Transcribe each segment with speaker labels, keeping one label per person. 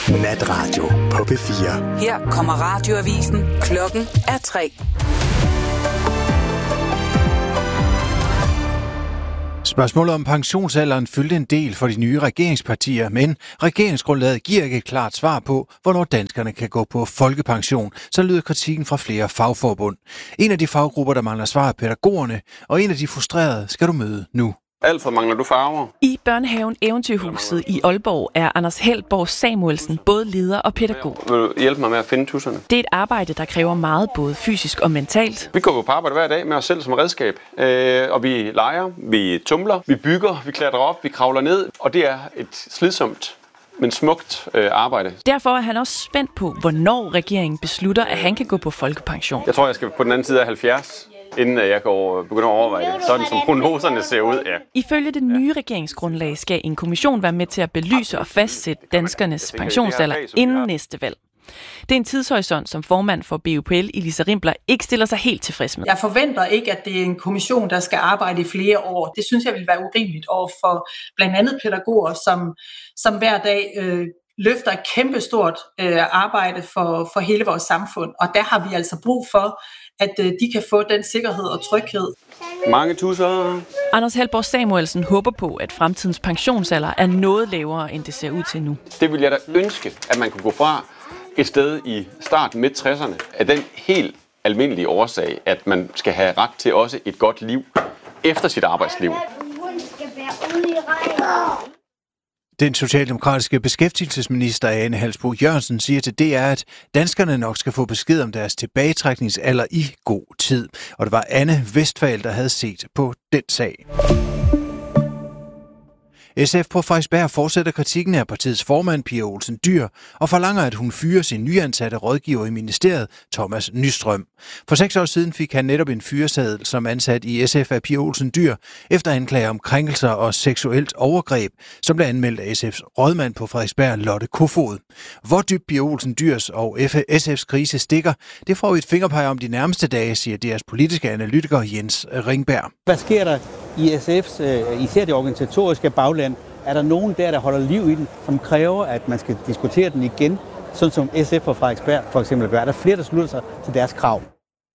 Speaker 1: Natradio på P4.
Speaker 2: Her kommer radioavisen. Klokken er 3.
Speaker 3: Spørgsmålet om pensionsalderen fyldte en del for de nye regeringspartier, men regeringsgrundlaget giver ikke et klart svar på, hvornår danskerne kan gå på folkepension, så lyder kritikken fra flere fagforbund. En af de faggrupper, der mangler svar, er pædagogerne, og en af de frustrerede skal du møde nu.
Speaker 4: Alfred, mangler du farver?
Speaker 5: I børnehaven Eventyrhuset i Aalborg er Anders Helborg Samuelsen både leder og pædagog.
Speaker 4: Vil du hjælpe mig med at finde tusserne?
Speaker 5: Det er et arbejde, der kræver meget både fysisk og mentalt.
Speaker 4: Vi går på arbejde hver dag med os selv som redskab. Og vi leger, vi tumler, vi bygger, vi klatrer op, vi kravler ned. Og det er et slidsomt, men smukt arbejde.
Speaker 5: Derfor er han også spændt på, hvornår regeringen beslutter, at han kan gå på folkepension.
Speaker 4: Jeg tror, jeg skal på den anden side af 70. Inden jeg begynder at overveje det. Sådan som prognoserne ser ud, ja.
Speaker 5: Ifølge det nye regeringsgrundlag skal en kommission være med til at belyse og fastsætte danskernes pensionsalder inden næste valg. Det er en tidshorisont, som formand for BUPL, Elisa Rimpler, ikke stiller sig helt tilfreds med.
Speaker 6: Jeg forventer ikke, at det er en kommission, der skal arbejde i flere år. Det synes jeg vil være urimeligt over for blandt andet pædagoger, som hver dag løfter et kæmpestort arbejde for hele vores samfund. Og der har vi altså brug for, at de kan få den sikkerhed og tryghed.
Speaker 4: Mange tusser.
Speaker 5: Anders Helborg Samuelsen håber på, at fremtidens pensionsalder er noget lavere, end det ser ud til nu.
Speaker 4: Det vil jeg da ønske, at man kunne gå fra et sted i starten midt 60'erne, af den helt almindelige årsag, at man skal have ret til også et godt liv efter sit arbejdsliv.
Speaker 3: Den socialdemokratiske beskæftigelsesminister Ane Halsboe-Jørgensen siger til DR, at danskerne nok skal få besked om deres tilbagetrækningsalder i god tid. Og det var Anne Vestfald, der havde set på den sag. SF på Frederiksberg fortsætter kritikken af partiets formand Pia Olsen Dyhr og forlanger, at hun fyrer sin nyansatte rådgiver i ministeriet, Thomas Nystrøm. For 6 år siden fik han netop en fyreseddel som ansat i SF af Pia Olsen Dyhr efter anklager om krænkelser og seksuelt overgreb, som blev anmeldt af SF's rådmand på Frederiksberg, Lotte Kofod. Hvor dybt Pia Olsen Dyhrs og SF's krise stikker, det får vi et fingerpeg om de nærmeste dage, siger deres politiske analytiker Jens Ringberg.
Speaker 7: Hvad sker der i SF's, især det organisatoriske bagland? Er der nogen der holder liv i den, som kræver, at man skal diskutere den igen, sådan som SF og Frederiksberg for eksempel gør? Er der flere, der slutter sig til deres krav?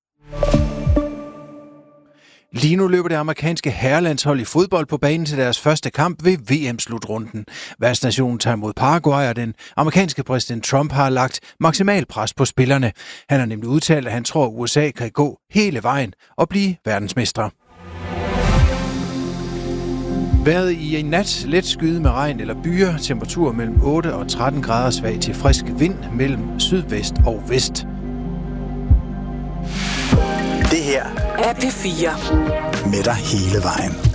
Speaker 3: Lige nu løber det amerikanske herrelandshold i fodbold på banen til deres første kamp ved VM-slutrunden. Værtsnationen tager imod Paraguay, og den amerikanske præsident Trump har lagt maksimal pres på spillerne. Han har nemlig udtalt, at han tror, at USA kan gå hele vejen og blive verdensmestre. Vejret i nat, let skyde med regn eller byer, temperatur mellem 8 og 13 grader, svag til frisk vind mellem sydvest og vest.
Speaker 1: Det her
Speaker 2: er P4.
Speaker 1: Med dig hele vejen.